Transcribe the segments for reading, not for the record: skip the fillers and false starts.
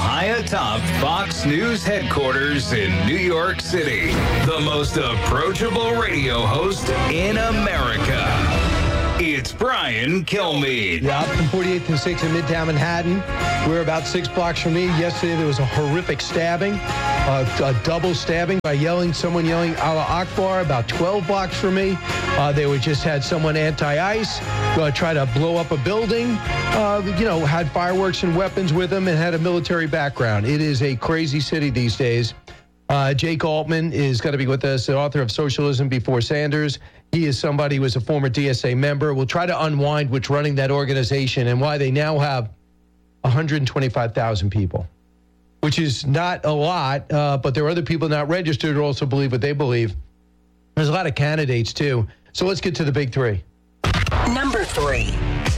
high atop Fox News headquarters in New York City, the most approachable radio host in America. It's Brian Kilmeade. Yeah, from 48th and 6th in Midtown Manhattan. We're about 6 blocks from me. Yesterday there was a horrific stabbing, a double stabbing by someone yelling Allah Akbar about 12 blocks from me. They just had someone anti-ice try to blow up a building, had fireworks and weapons with them and had a military background. It is a crazy city these days. Jake Altman is going to be with us, the author of Socialism Before Sanders. He is somebody who was a former DSA member. We'll try to unwind what's running that organization and why they now have 125,000 people, which is not a lot, but there are other people not registered who also believe what they believe. There's a lot of candidates, too. So let's get to the big three. Number 3.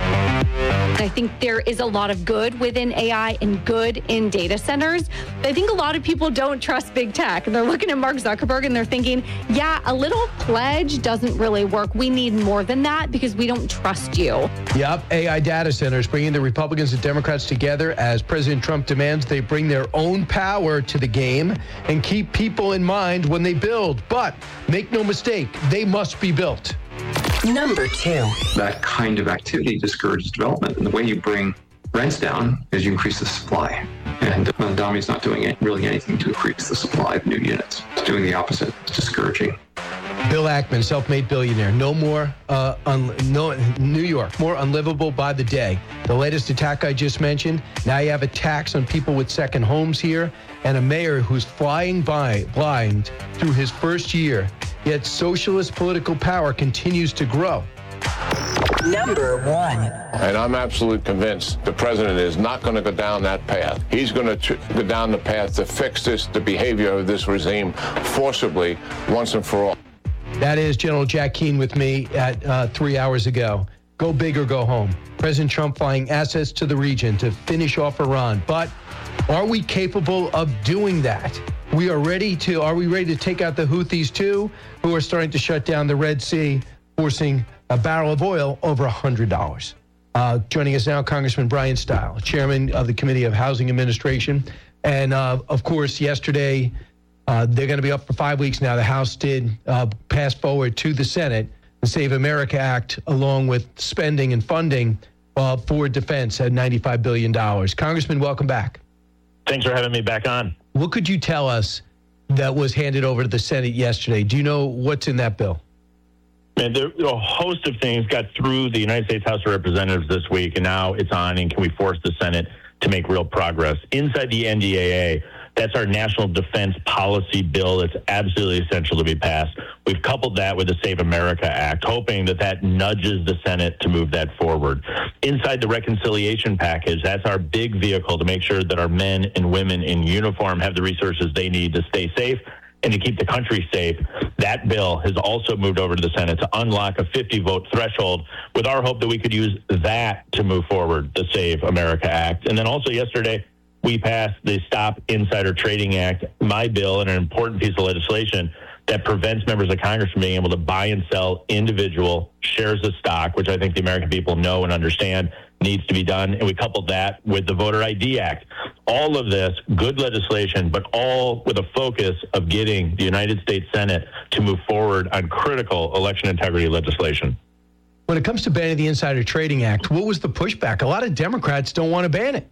I think there is a lot of good within AI and good in data centers. I think a lot of people don't trust big tech. They're looking at Mark Zuckerberg and they're thinking, yeah, a little pledge doesn't really work. We need more than that because we don't trust you. Yep, AI data centers bringing the Republicans and Democrats together as President Trump demands they bring their own power to the game and keep people in mind when they build. But make no mistake, they must be built. Number 2. That kind of activity discourages development. And the way you bring rents down is you increase the supply. And Mondami's not doing really anything to increase the supply of new units. It's doing the opposite. It's discouraging. Bill Ackman, self-made billionaire. No more New York, more unlivable by the day. The latest attack I just mentioned. Now you have attacks on people with second homes here and a mayor who's flying blind through his first year. Yet socialist political power continues to grow. Number 1. And I'm absolutely convinced the president is not going to go down that path. He's going to go down the path to fix the behavior of this regime forcibly once and for all. That is General Jack Keane with me at 3 hours ago. Go big or go home. President Trump flying assets to the region to finish off Iran. But are we capable of doing that? Are we ready to take out the Houthis too, who are starting to shut down the Red Sea, forcing a barrel of oil over $100? Joining us now, Congressman Brian Stile, chairman of the Committee of Housing Administration. And of course, yesterday, they're going to be up for 5 weeks now. The House did pass forward to the Senate the Save America Act, along with spending and funding for defense at $95 billion. Congressman, welcome back. Thanks for having me back on. What could you tell us that was handed over to the Senate yesterday? Do you know what's in that bill? And a host of things got through the United States House of Representatives this week, and now it's on, and can we force the Senate to make real progress? Inside the NDAA, that's our national defense policy bill. It's absolutely essential to be passed. We've coupled that with the Save America Act, hoping that nudges the Senate to move that forward. Inside the reconciliation package, that's our big vehicle to make sure that our men and women in uniform have the resources they need to stay safe and to keep the country safe. That bill has also moved over to the Senate to unlock a 50-vote threshold with our hope that we could use that to move forward the Save America Act. And then also yesterday, we passed the Stop Insider Trading Act, my bill, and an important piece of legislation that prevents members of Congress from being able to buy and sell individual shares of stock, which I think the American people know and understand needs to be done. And we coupled that with the Voter ID Act. All of this, good legislation, but all with a focus of getting the United States Senate to move forward on critical election integrity legislation. When it comes to banning the Insider Trading Act, what was the pushback? A lot of Democrats don't want to ban it.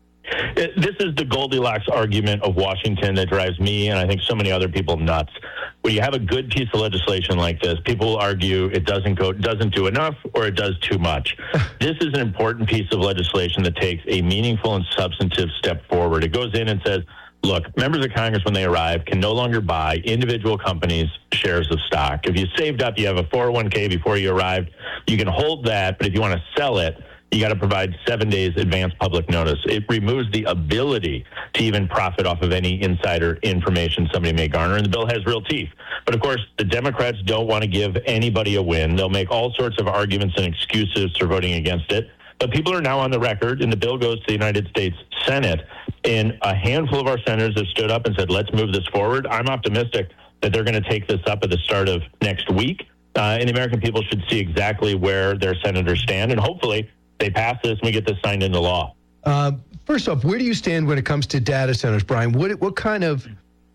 This is the Goldilocks argument of Washington that drives me and I think so many other people nuts. When you have a good piece of legislation like this, people will argue it doesn't do enough or it does too much. This is an important piece of legislation that takes a meaningful and substantive step forward. It goes in and says, look, members of Congress, when they arrive, can no longer buy individual companies' shares of stock. If you saved up, you have a 401k before you arrived, you can hold that, but if you want to sell it, you got to provide 7 days advance public notice. It removes the ability to even profit off of any insider information somebody may garner, and the bill has real teeth. But of course, the Democrats don't want to give anybody a win. They'll make all sorts of arguments and excuses for voting against it. But people are now on the record, and the bill goes to the United States Senate, and a handful of our senators have stood up and said, let's move this forward. I'm optimistic that they're going to take this up at the start of next week, and the American people should see exactly where their senators stand, and hopefully they pass this and we get this signed into law. First off, where do you stand when it comes to data centers, Brian? What kind of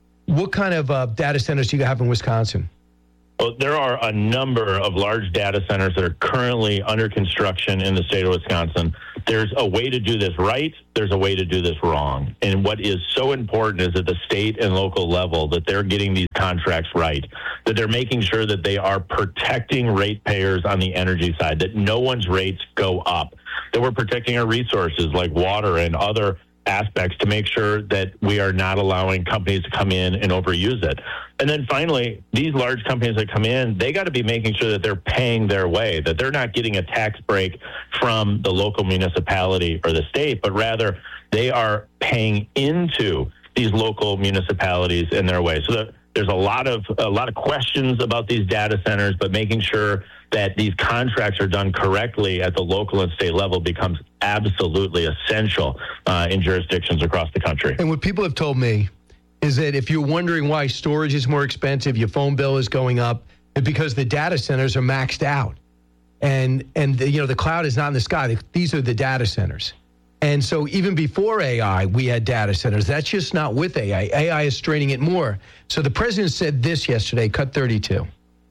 data centers do you have in Wisconsin? Well, there are a number of large data centers that are currently under construction in the state of Wisconsin. There's a way to do this right. There's a way to do this wrong. And what is so important is at the state and local level that they're getting these contracts right, that they're making sure that they are protecting ratepayers on the energy side, that no one's rates go up, that we're protecting our resources like water and other aspects to make sure that we are not allowing companies to come in and overuse it. And then finally, these large companies that come in, they got to be making sure that they're paying their way, that they're not getting a tax break from the local municipality or the state, but rather they are paying into these local municipalities in their way. So that there's a lot of questions about these data centers, but making sure that these contracts are done correctly at the local and state level becomes absolutely essential in jurisdictions across the country. And what people have told me is that if you're wondering why storage is more expensive, your phone bill is going up, it's because the data centers are maxed out. And the cloud is not in the sky. These are the data centers. And so even before AI, we had data centers. That's just not with AI. AI is straining it more. So the president said this yesterday, cut 32.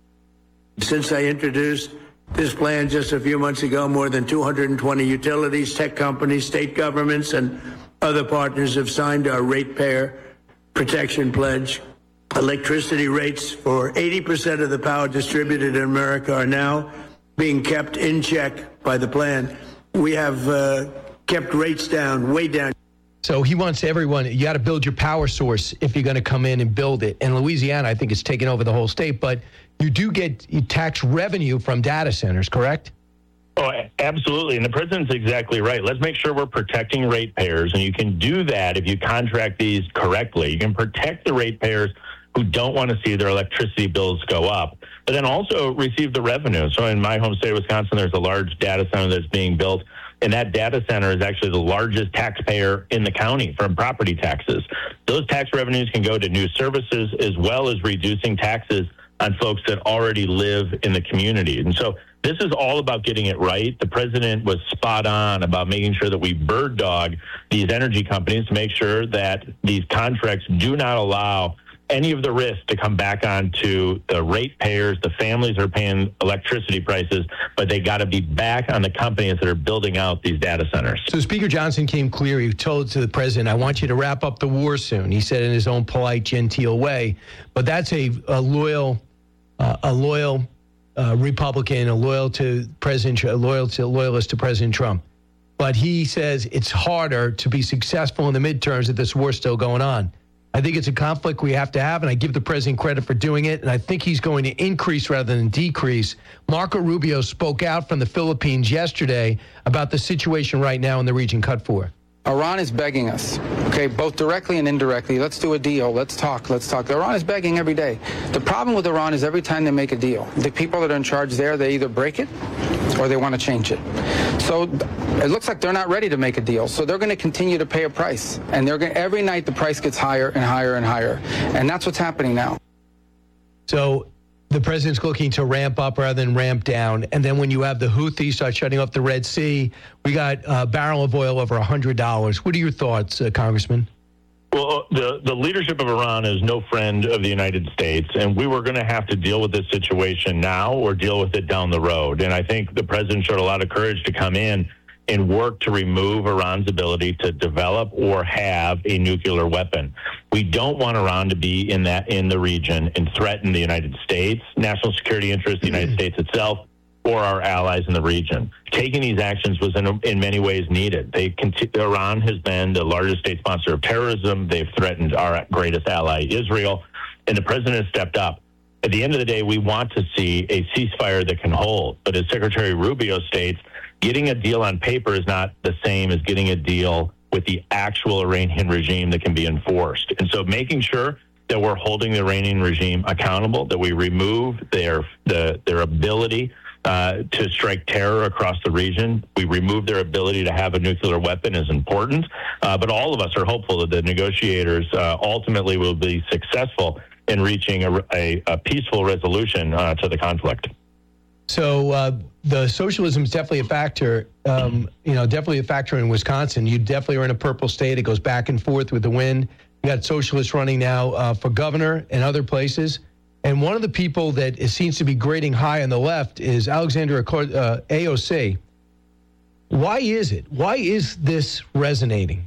Since I introduced this plan just a few months ago, more than 220 utilities, tech companies, state governments, and other partners have signed our ratepayer protection pledge. Electricity rates for 80% of the power distributed in America are now being kept in check by the plan. We have kept rates down, way down. So he wants everyone, you got to build your power source if you're going to come in and build it. And Louisiana, I think, it's taken over the whole state, but you do get tax revenue from data centers, correct? Oh, absolutely. And the president's exactly right. Let's make sure we're protecting ratepayers. And you can do that if you contract these correctly. You can protect the ratepayers who don't want to see their electricity bills go up, but then also receive the revenue. So in my home state of Wisconsin, there's a large data center that's being built. And that data center is actually the largest taxpayer in the county from property taxes. Those tax revenues can go to new services as well as reducing taxes on folks that already live in the community. And so this is all about getting it right. The president was spot on about making sure that we bird dog these energy companies to make sure that these contracts do not allow any of the risk to come back onto the ratepayers, the families that are paying electricity prices, but they got to be back on the companies that are building out these data centers. So Speaker Johnson came clear. He told to the president, I want you to wrap up the war soon. He said in his own polite, genteel way. But that's a loyal Republican, a loyalist to President Trump. But he says it's harder to be successful in the midterms if this war's still going on. I think it's a conflict we have to have, and I give the president credit for doing it, and I think he's going to increase rather than decrease. Marco Rubio spoke out from the Philippines yesterday about the situation right now in the region. Cut 4. Iran is begging us, okay, both directly and indirectly. Let's do a deal. Let's talk. Iran is begging every day. The problem with Iran is every time they make a deal, the people that are in charge there, they either break it or they want to change it. So it looks like they're not ready to make a deal. So they're going to continue to pay a price. And every night the price gets higher and higher and higher. And that's what's happening now. So the president's looking to ramp up rather than ramp down. And then when you have the Houthis start shutting off the Red Sea, we got a barrel of oil over $100. What are your thoughts, Congressman? Well, the leadership of Iran is no friend of the United States, and we were going to have to deal with this situation now or deal with it down the road. And I think the president showed a lot of courage to come in and work to remove Iran's ability to develop or have a nuclear weapon. We don't want Iran to be in the region and threaten the United States, national security interests, the United States itself, or our allies in the region. Taking these actions was in many ways needed. Iran has been the largest state sponsor of terrorism. They've threatened our greatest ally, Israel, and the president has stepped up. At the end of the day, we want to see a ceasefire that can hold. But as Secretary Rubio states, getting a deal on paper is not the same as getting a deal with the actual Iranian regime that can be enforced. And so making sure that we're holding the Iranian regime accountable, that we remove their ability to strike terror across the region. We remove their ability to have a nuclear weapon is important. But all of us are hopeful that the negotiators ultimately will be successful in reaching a peaceful resolution to the conflict. So the socialism is definitely a factor, definitely a factor in Wisconsin. You definitely are in a purple state. It goes back and forth with the wind. You got socialists running now for governor and other places. And one of the people that seems to be grading high on the left is Alexandria AOC. Why is it? Why is this resonating?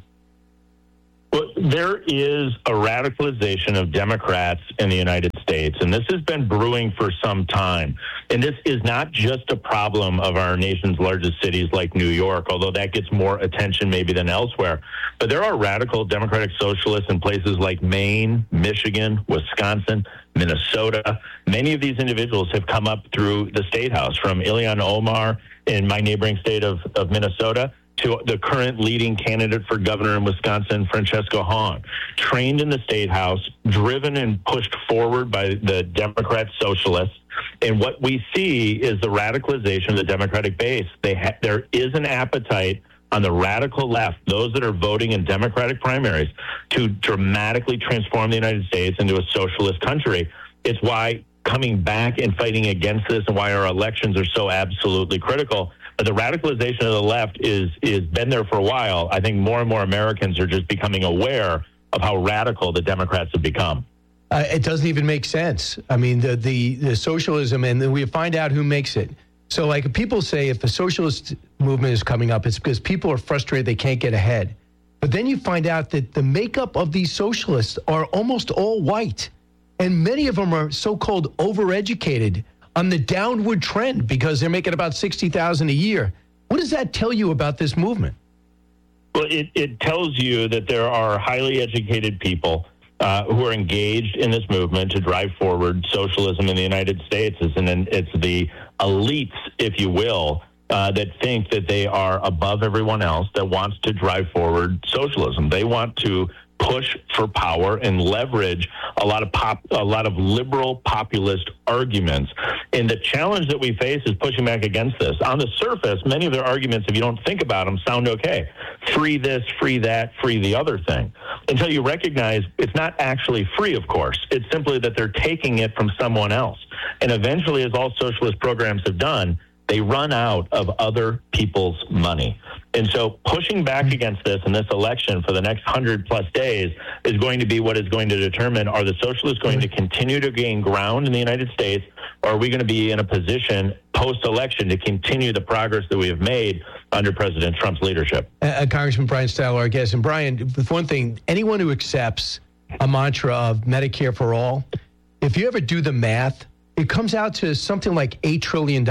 Well, there is a radicalization of Democrats in the United States, and this has been brewing for some time. And this is not just a problem of our nation's largest cities like New York, although that gets more attention maybe than elsewhere. But there are radical Democratic socialists in places like Maine, Michigan, Wisconsin, Minnesota. Many of these individuals have come up through the State House, from Ilhan Omar in my neighboring state of Minnesota to the current leading candidate for governor in Wisconsin, Francesca Hahn, trained in the State House, driven and pushed forward by the Democrat socialists. And what we see is the radicalization of the Democratic base. There is an appetite on the radical left, those that are voting in Democratic primaries, to dramatically transform the United States into a socialist country. It's why coming back and fighting against this and why our elections are so absolutely critical. But the radicalization of the left is been there for a while. I think more and more Americans are just becoming aware of how radical the Democrats have become. It doesn't even make sense. I mean, the socialism, and then we find out who makes it. So, like, people say if the socialist movement is coming up, it's because people are frustrated they can't get ahead. But then you find out that the makeup of these socialists are almost all white. And many of them are so-called overeducated, on the downward trend because they're making about $60,000 a year. What does that tell you about this movement? Well, it tells you that there are highly educated people who are engaged in this movement to drive forward socialism in the United States. It's the elites, if you will, that think that they are above everyone else, that wants to drive forward socialism. They want to push for power and leverage a lot of liberal populist arguments. And the challenge that we face is pushing back against this. On the surface, many of their arguments, if you don't think about them, sound okay. Free this, free that, free the other thing. Until you recognize it's not actually free, of course. It's simply that they're taking it from someone else. And eventually, as all socialist programs have done, they run out of other people's money. And so pushing back against this in this election for the next 100+ days is going to be what is going to determine, are the socialists going to continue to gain ground in the United States, or are we going to be in a position post-election to continue the progress that we have made under President Trump's leadership? Congressman Brian Stahler, our guest. And Brian, one thing, anyone who accepts a mantra of Medicare for all, if you ever do the math, it comes out to something like $8 trillion.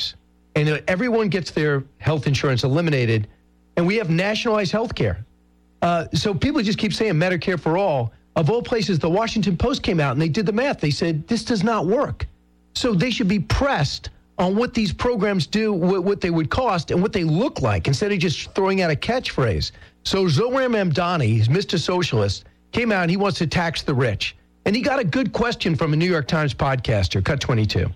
And everyone gets their health insurance eliminated, and we have nationalized health care. So people just keep saying Medicare for all. Of all places, the Washington Post came out and they did the math. They said, this does not work. So they should be pressed on what these programs do, what they would cost, and what they look like, instead of just throwing out a catchphrase. So Zohran Mamdani, he's Mr. Socialist, came out and he wants to tax the rich. And he got a good question from a New York Times podcaster, Cut 22.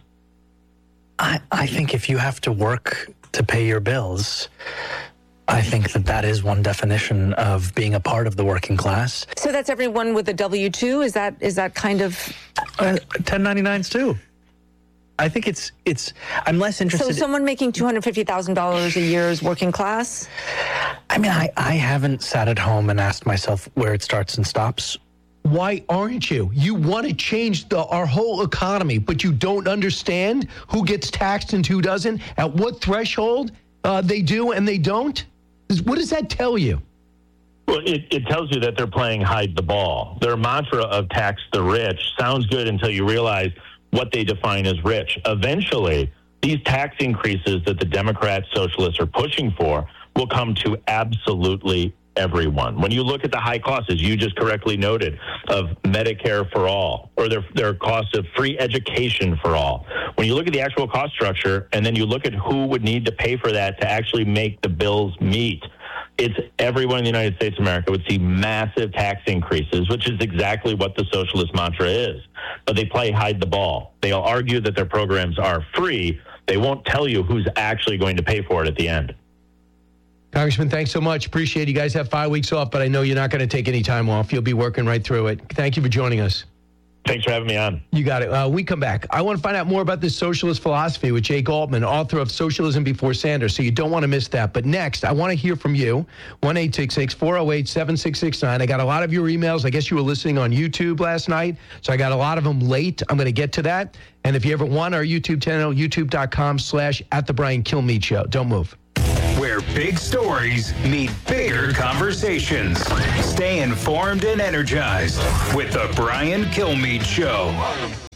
I think if you have to work to pay your bills, I think that is one definition of being a part of the working class. So that's everyone with a W-2? Is that kind of 1099s too? I think it's I'm less interested. So someone making $250,000 a year is working class? I mean, I haven't sat at home and asked myself where it starts and stops. Why aren't you? You want to change our whole economy, but you don't understand who gets taxed and who doesn't, at what threshold they do and they don't? What does that tell you? Well, it tells you that they're playing hide the ball. Their mantra of tax the rich sounds good until you realize what they define as rich. Eventually, these tax increases that the Democrat socialists are pushing for will come to absolutely everyone. When you look at the high costs, as you just correctly noted, of Medicare for all, or their costs of free education for all, when you look at the actual cost structure and then you look at who would need to pay for that to actually make the bills meet, it's everyone in the United States of America would see massive tax increases, which is exactly what the socialist mantra is. But they play hide the ball. They'll argue that their programs are free. They won't tell you who's actually going to pay for it at the end. Congressman, thanks so much. Appreciate it. You guys have 5 weeks off, but I know you're not going to take any time off. You'll be working right through it. Thank you for joining us. Thanks for having me on. You got it. We come back. I want to find out more about this socialist philosophy with Jake Altman, author of Socialism Before Sanders, so you don't want to miss that. But next, I want to hear from you, 1-866-408-7669. I got a lot of your emails. I guess you were listening on YouTube last night, so I got a lot of them late. I'm going to get to that. And if you ever want our YouTube channel, youtube.com/@the Brian Kilmeade Show. Don't move. Where big stories meet bigger conversations. Stay informed and energized with the Brian Kilmeade Show.